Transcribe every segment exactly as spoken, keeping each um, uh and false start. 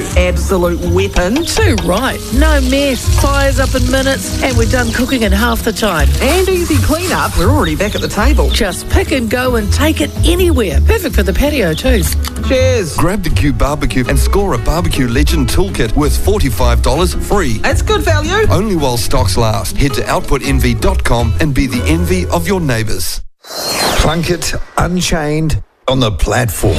absolute weapon. Too right. No mess. Fires up in minutes, and we're done cooking in half the time. And easy clean-up. We're already back at the table. Just pick and go and take it anywhere. Perfect for the patio too. Cheers. Grab the Q Barbecue and score a Barbecue Legend Toolkit worth forty-five dollars free. That's good value. Only while stocks last. Head to output envy dot com and be the envy of your neighbours. Plunkett Unchained on the platform.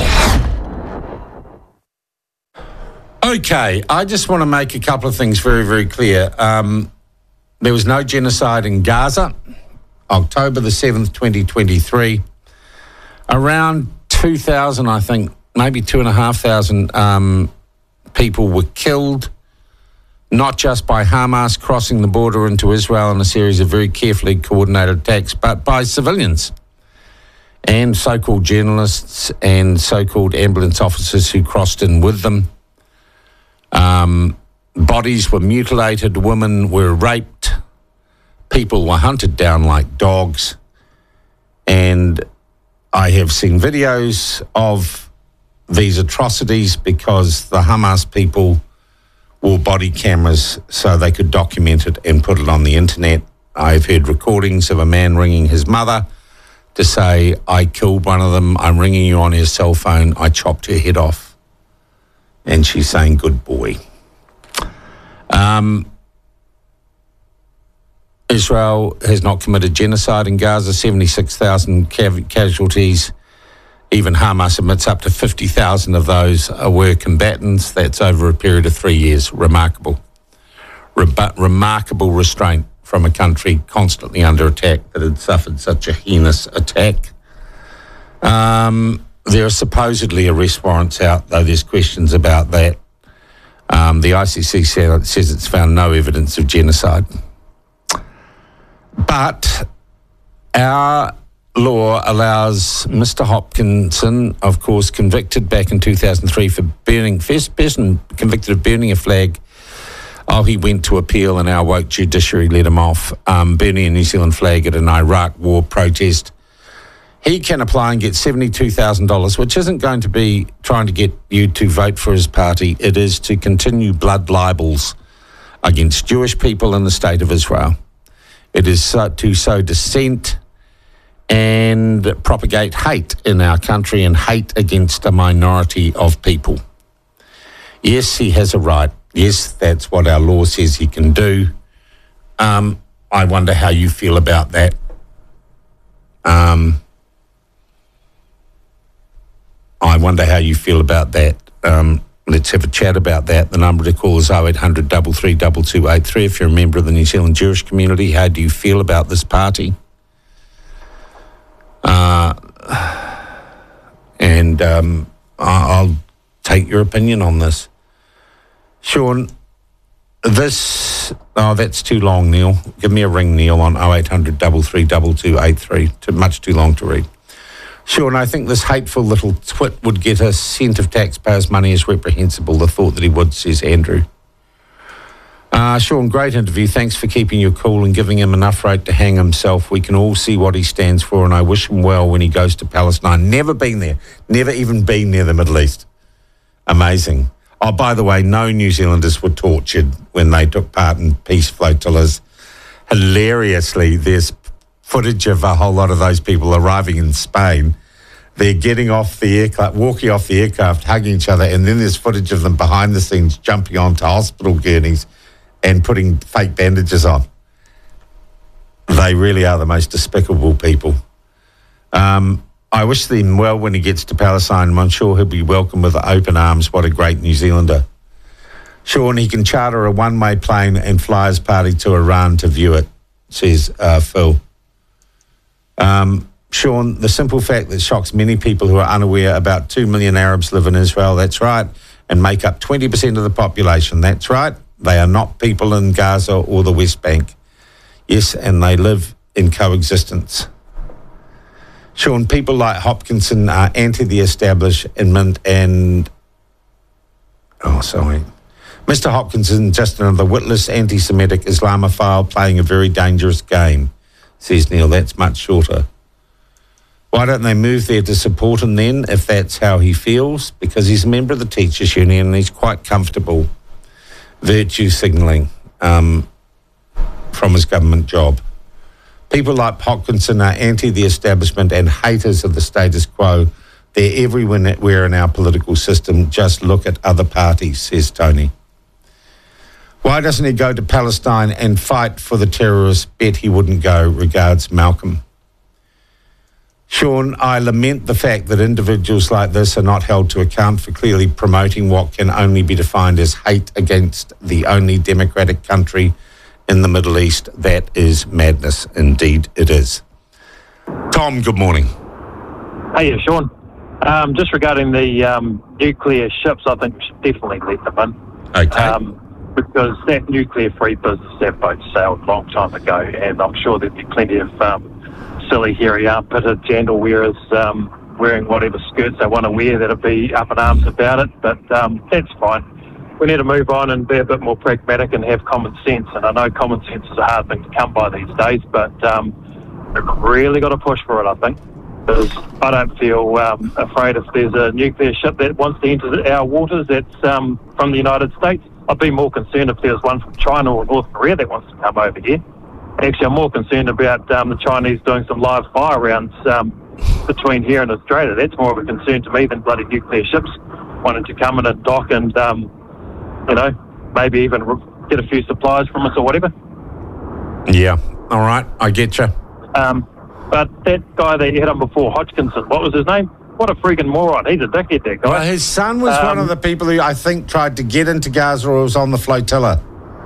Okay, I just want to make a couple of things very, very clear. Um, there was no genocide in Gaza. October the seventh, twenty twenty-three. Around two thousand, I think, maybe two and a half thousand um, people were killed, not just by Hamas crossing the border into Israel in a series of very carefully coordinated attacks, but by civilians and so-called journalists and so-called ambulance officers who crossed in with them. Um, bodies were mutilated, women were raped, people were hunted down like dogs, and I have seen videos of these atrocities because the Hamas people wore body cameras so they could document it and put it on the internet. I've heard recordings of a man ringing his mother to say, I killed one of them, I'm ringing you on his cell phone, I chopped her head off. And she's saying, good boy. Um, Israel has not committed genocide in Gaza, seventy-six thousand cav- casualties. Even Hamas admits up to fifty thousand of those were combatants. That's over a period of three years. Remarkable. Re- remarkable restraint from a country constantly under attack that had suffered such a heinous attack. Um... There are supposedly arrest warrants out, though there's questions about that. Um, the I C C says it's found no evidence of genocide. But our law allows Mister Hopkinson, of course, convicted back in two thousand three for burning, first person convicted of burning a flag. Oh, he went to appeal and our woke judiciary let him off, um, burning a New Zealand flag at an Iraq war protest. He can apply and get seventy-two thousand dollars, which isn't going to be trying to get you to vote for his party. It is to continue blood libels against Jewish people in the state of Israel. It is to sow dissent and propagate hate in our country and hate against a minority of people. Yes, he has a right. Yes, that's what our law says he can do. Um, I wonder how you feel about that. Um... I wonder how you feel about that. Um, let's have a chat about that. The number to call is oh eight hundred, three three two two eight three. If you're a member of the New Zealand Jewish community, how do you feel about this party? Uh, and um, I'll take your opinion on this. Sean, this... Oh, that's too long, Neil. Give me a ring, Neil, on oh eight hundred, three three two two eight three. Too much too long to read. Sure, and I think this hateful little twit would get a cent of taxpayers' money is reprehensible. The thought that he would, says Andrew. Uh, Sean, great interview. Thanks for keeping your cool and giving him enough rope to hang himself. We can all see what he stands for, and I wish him well when he goes to Palestine. Never been there. Never even been near the Middle East. Amazing. Oh, by the way, no New Zealanders were tortured when they took part in peace flotillas. Hilariously, there's footage of a whole lot of those people arriving in Spain. They're getting off the aircraft, walking off the aircraft, hugging each other, and then there's footage of them behind the scenes jumping onto hospital gurneys and putting fake bandages on. They really are the most despicable people. Um, I wish them well when he gets to Palestine. I'm sure he'll be welcomed with open arms. What a great New Zealander. Sean, he can charter a one-way plane and fly his party to Iran to view it, says uh, Phil. Um, Sean, the simple fact that shocks many people who are unaware, about two million Arabs live in Israel, that's right, and make up twenty percent of the population, that's right. They are not people in Gaza or the West Bank. Yes, and they live in coexistence. Sean, people like Hopkinson are anti the establishment and... Oh, sorry. Mister Hopkinson, just another witless anti-Semitic Islamophile playing a very dangerous game, says Neil. That's much shorter. Why don't they move there to support him then, if that's how he feels? Because he's a member of the Teachers Union and he's quite comfortable virtue signalling um, from his government job. People like Hodkinson are anti the establishment and haters of the status quo. They're everywhere in our political system. Just look at other parties, says Tony. Why doesn't he go to Palestine and fight for the terrorists? Bet he wouldn't go. Regards, Malcolm. Sean, I lament the fact that individuals like this are not held to account for clearly promoting what can only be defined as hate against the only democratic country in the Middle East. That is madness. Indeed, it is. Tom, good morning. Hey, Sean. Um, just regarding the um, nuclear ships, I think we should definitely let them in. Okay. Um, because that nuclear-free business, that boat sailed a long time ago, and I'm sure there'd be plenty of um, silly, hairy, armpitted gender wearers um, wearing whatever skirts they want to wear that'll be up in arms about it, but um, that's fine. We need to move on and be a bit more pragmatic and have common sense, and I know common sense is a hard thing to come by these days, but um, we've really got to push for it, I think, because I don't feel um, afraid if there's a nuclear ship that wants to enter our waters that's um, from the United States. I'd be more concerned if there's one from China or North Korea that wants to come over here. Actually, I'm more concerned about um, the Chinese doing some live fire rounds um, between here and Australia. That's more of a concern to me than bloody nuclear ships wanting to come in and dock and, um, you know, maybe even get a few supplies from us or whatever. Yeah, all right, I get you. Um, but that guy that you had on before, Hodgkinson, what was his name? What a freaking moron. He's a dickhead, that guy. Well, his son was um, one of the people who I think tried to get into Gaza or was on the flotilla.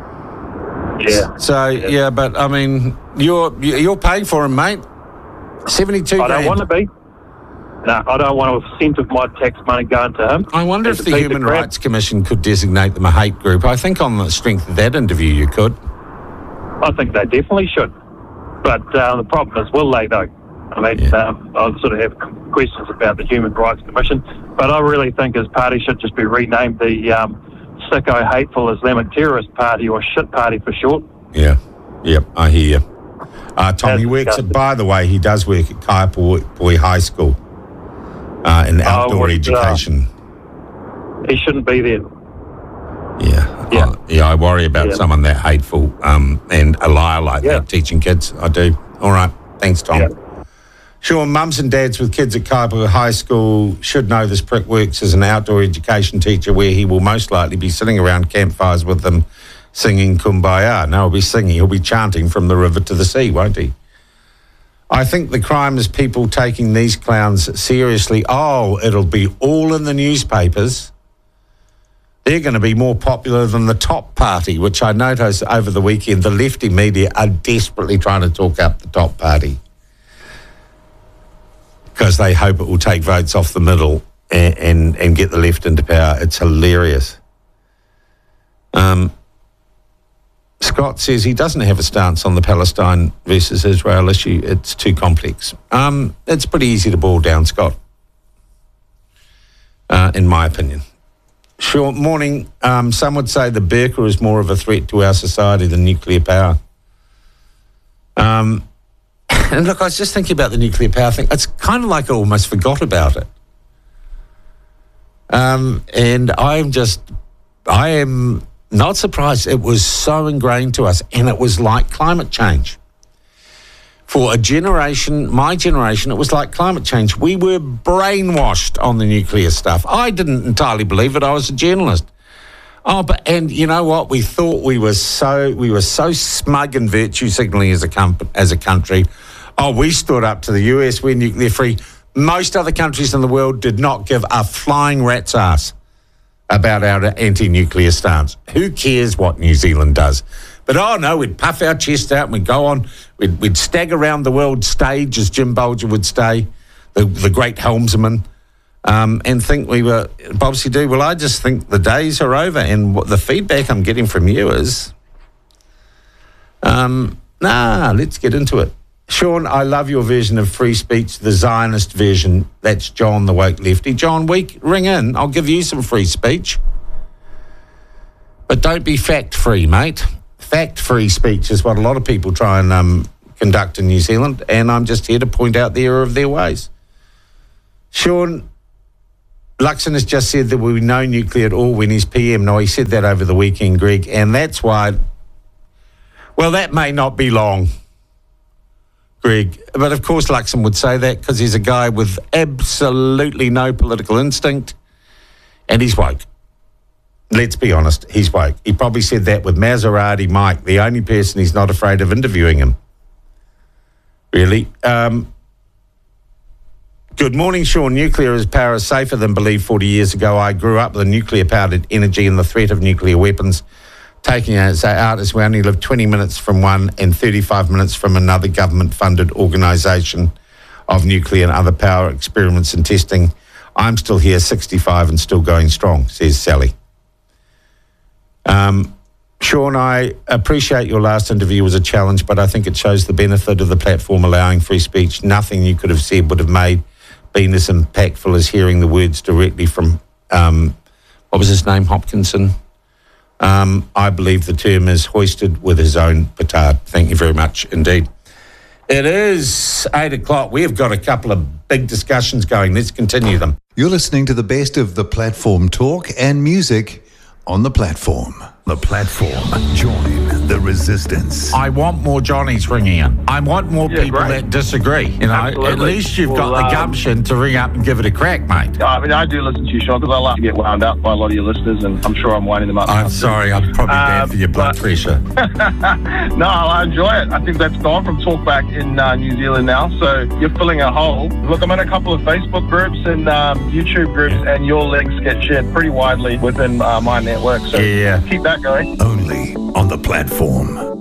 Yeah. So, yeah, yeah but, I mean, you're you're paying for him, mate. seventy-two I don't grand. want to be. No, I don't want a cent of my tax money going to him. I wonder He's if a the piece of Human crap. Rights Commission could designate them a hate group. I think on the strength of that interview you could. I think they definitely should. But uh, the problem is, will they, though? I mean, Yeah. um, I sort of have questions about the Human Rights Commission, but I really think his party should just be renamed the um, Sicko Hateful Islamic Terrorist Party, or Shit Party for short. Yeah. Yep, I hear you. Uh, Tom, That's he works disgusting. at, by the way, he does work at Kaiapoi High School uh, in outdoor what, uh, education. He shouldn't be there. Yeah. Yeah. Uh, yeah, I worry about Yeah. someone that hateful um, and a liar like Yeah. that teaching kids. I do. All right. Thanks, Tom. Yeah. Sure, mums and dads with kids at Kaiapoi High School should know this prick works as an outdoor education teacher, where he will most likely be sitting around campfires with them singing Kumbaya. No, he'll be singing, he'll be chanting from the river to the sea, won't he? I think the crime is people taking these clowns seriously. Oh, it'll be all in the newspapers. They're going to be more popular than the top party, which I noticed over the weekend. The lefty media are desperately trying to talk up the top party because they hope it will take votes off the middle and, and, and get the left into power. It's hilarious. Um, Scott says he doesn't have a stance on the Palestine versus Israel issue. It's too complex. Um, it's pretty easy to boil down, Scott, uh, in my opinion. Sure, morning. Um, some would say the Burqa is more of a threat to our society than nuclear power. Um, and look, I was just thinking about the nuclear power thing. It's kind of like I almost forgot about it. Um, and I'm just, I am not surprised. It was so ingrained to us, and it was like climate change. For a generation, my generation, it was like climate change. We were brainwashed on the nuclear stuff. I didn't entirely believe it. I was a journalist. Oh, but and you know what? We thought we were so we were so smug and virtue signalling as a com- as a country. Oh, we stood up to the U S. We're nuclear free. Most other countries in the world did not give a flying rat's ass about our anti-nuclear stance. Who cares what New Zealand does? But, oh, no, we'd puff our chest out and we'd go on. We'd, we'd stagger around the world stage, as Jim Bolger would say, the, the great helmsman, um, and think we were Bobsy do. Well, I just think the days are over. And what the feedback I'm getting from you is, um, nah, let's get into it. Sean, I love your version of free speech, the Zionist version. That's John, the woke lefty. John, we ring in. I'll give you some free speech. But don't be fact-free, mate. Fact-free speech is what a lot of people try and um, conduct in New Zealand, and I'm just here to point out the error of their ways. Sean, Luxon has just said there will be no nuclear at all when he's P M. No, he said that over the weekend, Greg, and that's why, well, that may not be long, Greg. But of course Luxon would say that because he's a guy with absolutely no political instinct and he's woke. Let's be honest, he's woke. He probably said that with Maserati Mike, the only person he's not afraid of interviewing him. Really. Um, good morning, Sean. Nuclear is power is safer than believed forty years ago. I grew up with nuclear-powered energy and the threat of nuclear weapons taking us out as we only live twenty minutes from one and thirty-five minutes from another government-funded organisation of nuclear and other power experiments and testing. I'm still here, sixty-five, and still going strong, says Sally. Um, Sean, I appreciate your last interview was a challenge, but I think it shows the benefit of the platform allowing free speech. Nothing you could have said would have made been as impactful as hearing the words directly from, um, what was his name, Hopkinson? Um, I believe the term is hoisted with his own petard. Thank you very much indeed. It is eight o'clock. We've got a couple of big discussions going. Let's continue them. You're listening to the best of the platform talk and music on the platform. The platform. Join the resistance. I want more Johnnies ringing in. I want more Yeah, people great. that disagree. You know, Absolutely. at least you've Well, got the um, gumption to ring up and give it a crack, mate. I mean, I do listen to you, Sean, because I like to get wound up by a lot of your listeners, and I'm sure I'm winding them up. I'm sorry, I'm probably bad Um, for your blood but- pressure. No, I enjoy it. I think that's gone from talkback in uh, New Zealand now, so you're filling a hole. Look, I'm in a couple of Facebook groups and um, YouTube groups, and your links get shared pretty widely within uh, my network, so Yeah. keep that going. Only on the platform.